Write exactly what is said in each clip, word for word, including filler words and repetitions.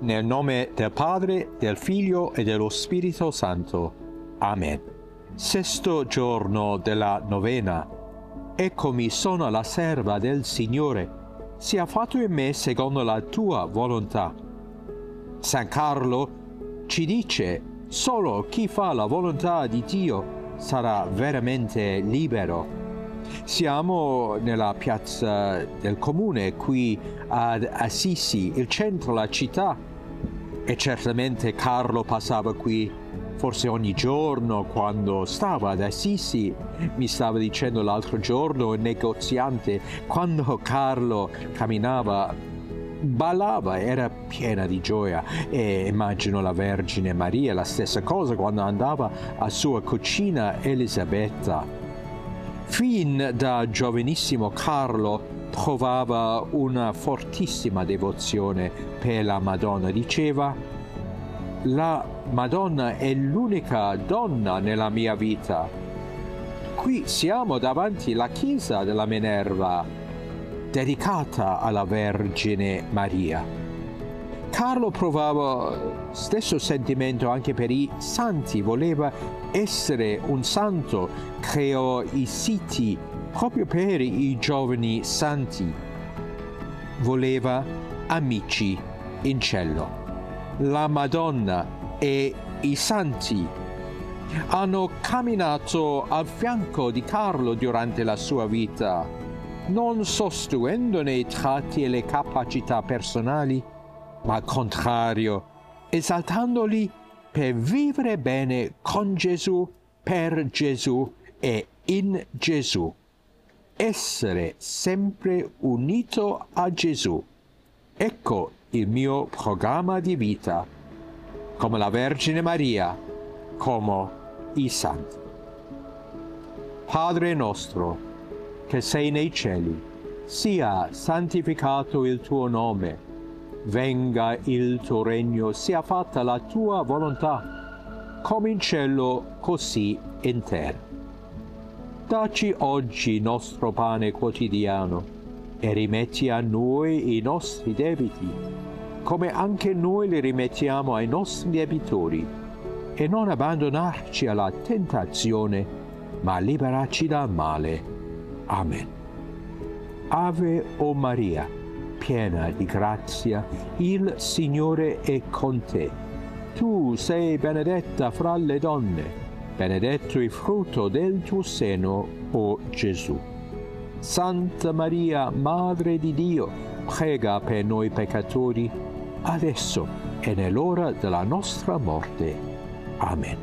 Nel nome del Padre, del Figlio e dello Spirito Santo. Amen. Sesto giorno della novena. Eccomi, sono la serva del Signore. Sia fatto in me secondo la tua volontà. San Carlo ci dice: solo chi fa la volontà di Dio sarà veramente libero. Siamo nella piazza del comune qui ad Assisi, il centro della città, e certamente Carlo passava qui forse ogni giorno quando stava ad Assisi. Mi stava dicendo l'altro giorno il negoziante, quando Carlo camminava, ballava, era piena di gioia, e immagino la Vergine Maria la stessa cosa quando andava a sua cucina Elisabetta. Fin da giovanissimo Carlo provava una fortissima devozione per la Madonna. Diceva: la Madonna è l'unica donna nella mia vita. Qui siamo davanti alla chiesa della Minerva, dedicata alla Vergine Maria. Carlo provava stesso sentimento anche per i santi, voleva essere un santo, creò i siti proprio per i giovani santi. Voleva amici in cielo. La Madonna e i santi hanno camminato al fianco di Carlo durante la sua vita, non sostituendone i tratti e le capacità personali, ma al contrario, esaltandoli per vivere bene con Gesù, per Gesù e in Gesù. Essere sempre unito a Gesù. Ecco il mio programma di vita, come la Vergine Maria, come i santi. Padre nostro, che sei nei cieli, sia santificato il tuo nome. Venga il tuo regno, sia fatta la tua volontà, come in cielo, così in terra. Dacci oggi il nostro pane quotidiano, e rimetti a noi i nostri debiti, come anche noi li rimettiamo ai nostri debitori, e non abbandonarci alla tentazione, ma liberarci dal male. Amen. Ave o Maria, piena di grazia, il Signore è con te. Tu sei benedetta fra le donne, benedetto il frutto del tuo seno, o Gesù. Santa Maria, Madre di Dio, prega per noi peccatori, adesso e nell'ora della nostra morte. Amen.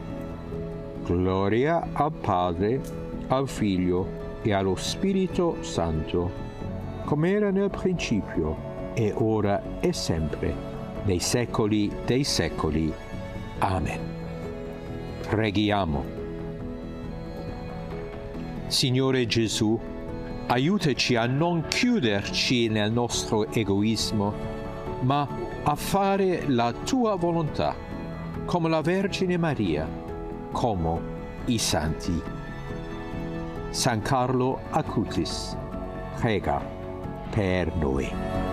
Gloria al Padre, al Figlio e allo Spirito Santo, come era nel principio, e ora e sempre, nei secoli dei secoli. Amen. Preghiamo. Signore Gesù, aiutaci a non chiuderci nel nostro egoismo, ma a fare la tua volontà, come la Vergine Maria, come i santi. San Carlo Acutis, prega per noi.